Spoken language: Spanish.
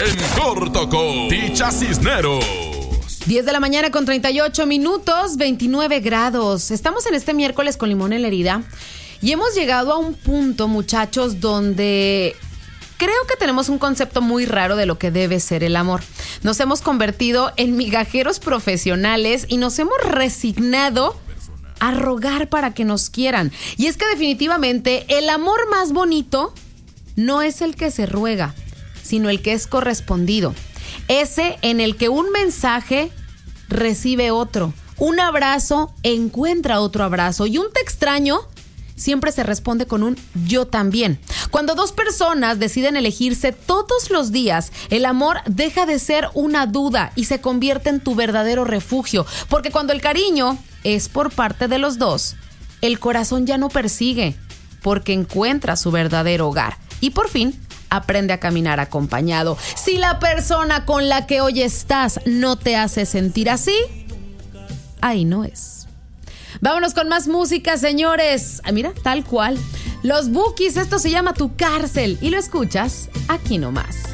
En corto con Ticha Cisneros. 10 de la mañana con 38 minutos, 29 grados. Estamos en este miércoles con limón en la herida y hemos llegado a un punto, muchachos, donde creo que tenemos un concepto muy raro de lo que debe ser el amor. Nos hemos convertido en migajeros profesionales y nos hemos resignado a rogar para que nos quieran. Y es que definitivamente el amor más bonito no es el que se ruega, sino el que es correspondido. Ese en el que un mensaje recibe otro, un abrazo encuentra otro abrazo y un te extraño siempre se responde con un yo también. Cuando dos personas deciden elegirse todos los días, el amor deja de ser una duda y se convierte en tu verdadero refugio. Porque cuando el cariño es por parte de los dos, el corazón ya no persigue, porque encuentra su verdadero hogar. Y por fin, aprende a caminar acompañado. Si la persona con la que hoy estás no te hace sentir así, ahí no es. Vámonos con más música, señores. Mira, tal cual. Los Bukis, esto se llama Tu Cárcel y lo escuchas aquí nomás.